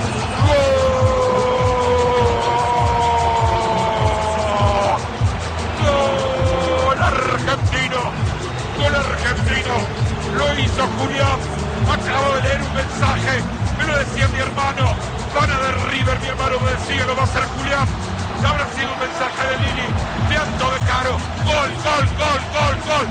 ¡Gol argentino! ¡Gol argentino! Lo hizo Julián. Acabo de leer un mensaje. Me lo decía mi hermano. Pana de River, mi hermano me decía, lo va a hacer Julián. Habrá sido un mensaje de Lili. Viento de Caro. Gol, gol, gol, gol, gol.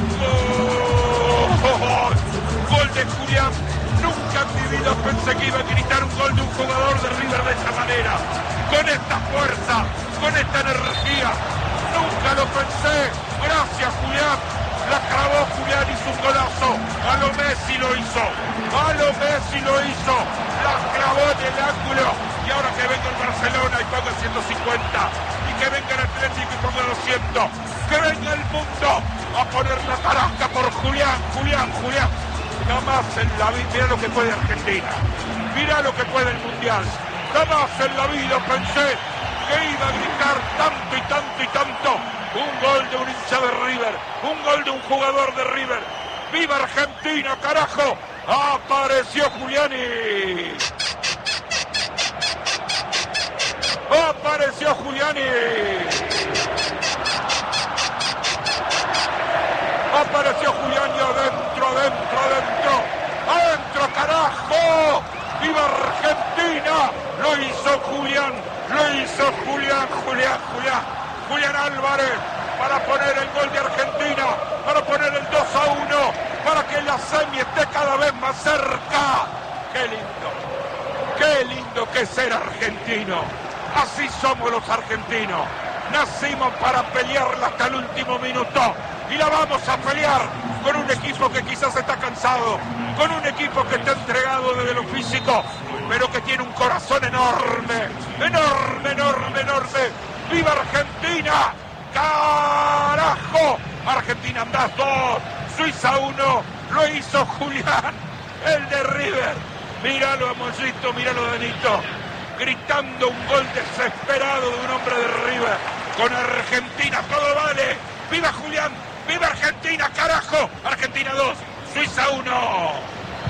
Gol. Gol de Julián. Nunca en mi vida pensé que iba a gritar un gol de un jugador de River de esta manera. Con esta fuerza, con esta energía. Nunca lo pensé. Gracias, Julián. La clavó Julián, hizo un golazo. A lo Messi lo hizo. A lo Messi lo hizo. La clavó en el ángulo. Y ahora que venga el Barcelona y ponga 150. Y que venga el Atlético y ponga 200. Que venga el mundo a poner la tarasca por Julián, Julián, Julián. Jamás en la vida, mira lo que puede Argentina. Mira lo que puede el Mundial. Jamás en la vida pensé que iba a gritar tanto y tanto y tanto. Un gol de un hincha de River. Un gol de un jugador de River. ¡Viva Argentina, carajo! ¡Apareció Giuliani! ¡Apareció Giuliani! Apareció Giuliani adentro, adentro, adentro. ¡Adentro, carajo! ¡Viva Argentina! Lo hizo Julián. Lo hizo Julián, Julián, Julián. Julián Álvarez para poner el gol de Argentina, para poner el 2-1, para que la semi esté cada vez más cerca. ¡Qué lindo que es ser argentino! Así somos los argentinos. Nacimos para pelearla hasta el último minuto y la vamos a pelear con un equipo que quizás está cansado, con un equipo que está entregado desde lo físico, pero que tiene un corazón enorme, enorme, enorme, enorme. ¡Viva Argentina! ¡Carajo! Argentina andás 2, Suiza 1, lo hizo Julián, el de River. Míralo a Mollito, míralo a Danito, gritando un gol desesperado de un hombre de River. Con Argentina todo vale. ¡Viva Julián! ¡Viva Argentina, carajo! Argentina 2, Suiza 1.